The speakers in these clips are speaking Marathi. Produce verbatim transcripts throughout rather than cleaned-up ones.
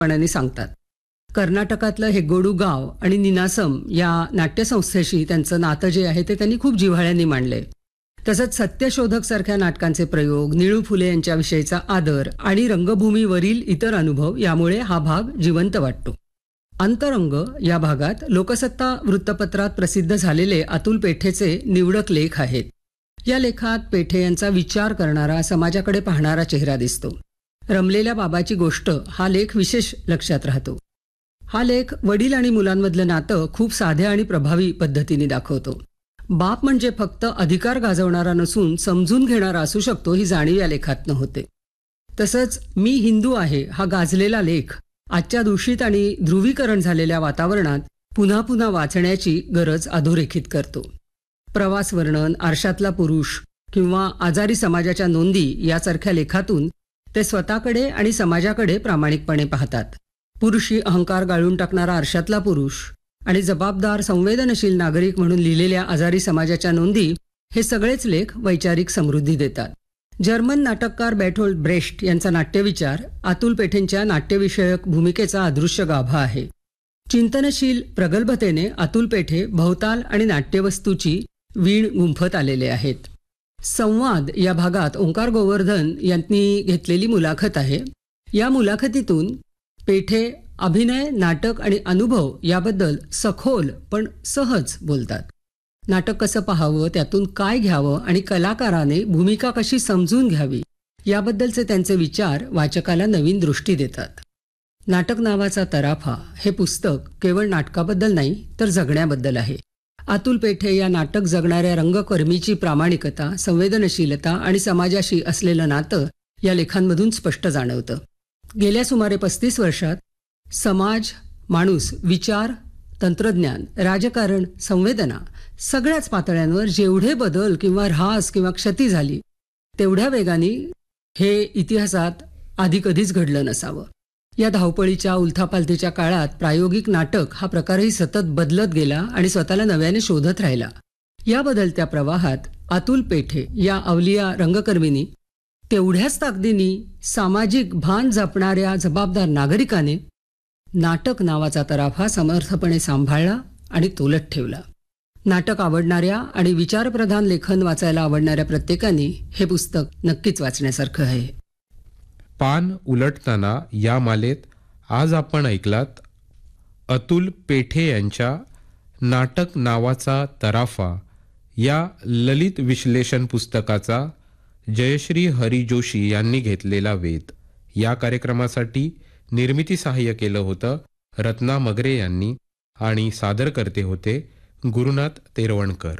पणाने सांगतात. कर्नाटकातलं हेग्गोडू गाव आणि निनासम या नाट्यसंस्थेशी त्यांचं नातं जे आहे ते त्यांनी खूप जिव्हाळ्यांनी मांडले. तसंच सत्यशोधक सारख्या नाटकांचे प्रयोग, निळू फुले यांच्याविषयीचा आदर आणि रंगभूमीवरील इतर अनुभव यामुळे हा भाग जिवंत वाटतो. अंतरंग या भागात लोकसत्ता वृत्तपत्रात प्रसिद्ध झालेले अतुल पेठेचे निवडक लेख आहेत. या लेखात पेठे यांचा विचार करणारा, समाजाकडे पाहणारा चेहरा दिसतो. रमलेल्या बाबाची गोष्ट हा लेख विशेष लक्षात राहतो. हा लेख वडील आणि मुलांमधलं नातं खूप साध्या आणि प्रभावी पद्धतीने दाखवतो. बाप म्हणजे फक्त अधिकार गाजवणारा नसून समजून घेणारा असू शकतो ही जाणीव या लेखातनं होते. तसंच मी हिंदू आहे हा गाजलेला लेख आजच्या दूषित आणि ध्रुवीकरण झालेल्या वातावरणात पुन्हा पुन्हा वाचण्याची गरज अधोरेखित करतो. प्रवास वर्णन, आरशातला पुरुष किंवा आजारी समाजाच्या नोंदी यासारख्या लेखातून ते स्वतःकडे आणि समाजाकडे प्रामाणिकपणे पाहतात. पुरुषी अहंकार गाळून टाकणारा आरशातला पुरुष आणि जबाबदार संवेदनशील नागरिक म्हणून लिहिलेल्या आजारी समाजाच्या नोंदी हे सगळेच लेख वैचारिक समृद्धी देतात. जर्मन नाटककार बेर्टोल्ट ब्रेश्ट यांचा नाट्यविचार अतुल पेठेंच्या नाट्यविषयक भूमिकेचा अदृश्य गाभा आहे. चिंतनशील प्रगल्भतेने अतुल पेठे भवताल आणि नाट्यवस्तूची वीण गुंफत आलेले आहेत. संवाद या भागात ओंकार गोवर्धन यांनी घेतलेली मुलाखत आहे. या मुलाखतीतून पेठे अभिनय, नाटक आणि अनुभव याबद्दल सखोल पण सहज बोलतात. नाटक कसं पाहावं, त्यातून काय घ्यावं आणि कलाकाराने भूमिका कशी समजून घ्यावी याबद्दलचे त्यांचे विचार वाचकाला नवीन दृष्टी देतात. नाटक नावाचा तराफा हे पुस्तक केवळ नाटकाबद्दल नाही तर जगण्याबद्दल आहे. अतुल पेठे या नाटक जगणाऱ्या रंगकर्मीची प्रामाणिकता, संवेदनशीलता आणि समाजाशी असलेलं नातं या लेखांमधून स्पष्ट जाणवतं. गेल्या सुमारे पस्तीस वर्षात समाज, माणूस, विचार, तंत्रज्ञान, राजकारण, संवेदना सगळ्याच पातळ्यांवर जेवढे बदल किंवा ऱ्हास किंवा क्षती झाली तेवढ्या वेगाने हे इतिहासात आधी कधीच घडलं नसावं. या धावपळीच्या उलथापालथीच्या काळात प्रायोगिक नाटक हा प्रकारही सतत बदलत गेला आणि स्वतःला नव्याने शोधत राहिला. या बदलत्या प्रवाहात अतुल पेठे या अवलिया रंगकर्मींनी तेवढ्याच ताकदीने सामाजिक भान जपणाऱ्या जबाबदार नागरिकाने नाटक नावाचा तराफा समर्थपणे सांभाळला आणि तोलत ठेवला. नाटक आवडणाऱ्या आणि विचारप्रधान लेखन वाचायला आवडणाऱ्या प्रत्येकाने हे पुस्तक नक्कीच वाचण्यासारखं आहे. पान उलटताना या मालेत आज आपण ऐकलात अतुल पेठे यांच्या नाटक नावाचा तराफा या ललित विश्लेषण पुस्तकाचा जयश्री हरी जोशी यांनी घेतलेला वेध. या कार्यक्रमासाठी निर्मिती सहाय्य केलं होतं रत्ना मगरे यांनी आणि सादर करते होते गुरुनाथ तेरवणकर.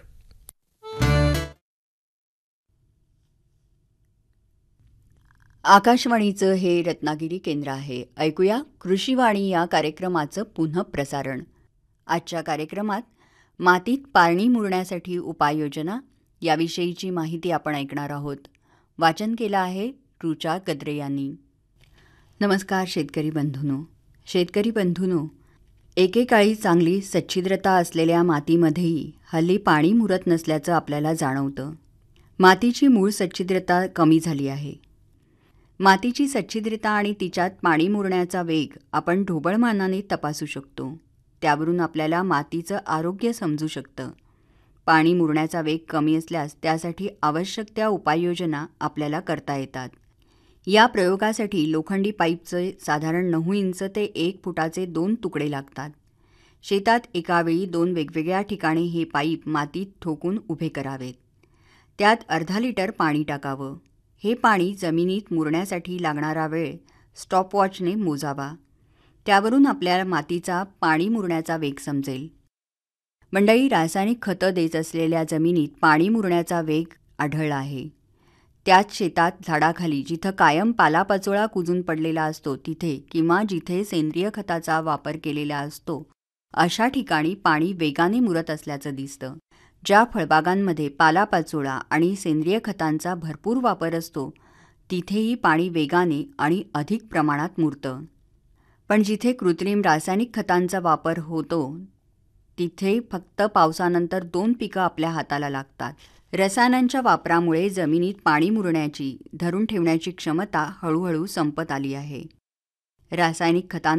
आकाशवाणीचं हे रत्नागिरी केंद्र आहे. ऐकूया कृषीवाणी या कार्यक्रमाचं पुनःप्रसारण. आजच्या कार्यक्रमात मातीत पारणी मुरण्यासाठी उपाययोजना याविषयीची माहिती आपण ऐकणार आहोत. वाचन केलं आहे रुचा गद्रे यांनी. नमस्कार शेतकरी बंधूंनो. शेतकरी बंधूंनो, एकेकाळी चांगली सच्छिद्रता असलेल्या मातीमध्येही हल्ली पाणी मुरत नसल्याचं आपल्याला जाणवतं. मातीची मूळ सच्छिद्रता कमी झाली आहे. मातीची सच्छिद्रता आणि तिच्यात पाणी मुरण्याचा वेग आपण ढोबळमानाने तपासू शकतो. त्यावरून आपल्याला मातीचं आरोग्य समजू शकतं. पाणी मुरण्याचा वेग कमी असल्यास त्यासाठी आवश्यक त्या उपाययोजना आपल्याला करता येतात. या प्रयोगासाठी लोखंडी पाईपचे साधारण नऊ इंच ते एक फुटाचे दोन तुकडे लागतात. शेतात एकावेळी दोन वेगवेगळ्या ठिकाणी हे पाईप मातीत ठोकून उभे करावेत. त्यात अर्धा लिटर पाणी टाकावं. हे पाणी जमिनीत मुरण्यासाठी लागणारा वेळ स्टॉपवॉचने मोजावा. त्यावरून आपल्याला मातीचा पाणी मुरण्याचा वेग समजेल. मंडळी, रासायनिक खतं देत असलेल्या जमिनीत पाणी मुरण्याचा वेग आढळला आहे. त्याच शेतात झाडाखाली जिथं कायम पालापाचोळा कुजून पडलेला असतो तिथे किंवा जिथे सेंद्रिय खताचा वापर केलेला असतो अशा ठिकाणी पाणी वेगाने मुरत असल्याचं दिसतं. ज्या फळबागांमध्ये पालापाचोळा आणि सेंद्रिय खतांचा भरपूर वापर असतो तिथेही पाणी वेगाने आणि अधिक प्रमाणात मुरतं. पण जिथे कृत्रिम रासायनिक खतांचा वापर होतो तिथे फक्त पावसानंतर दोन पिकं आपल्या हाताला लागतात. रसायनांच्या वापरामुळे जमिनीत पाणी मुरण्याची, धरून ठेवण्याची क्षमता हळूहळू संपत आली आहे. रासायनिक खतांचा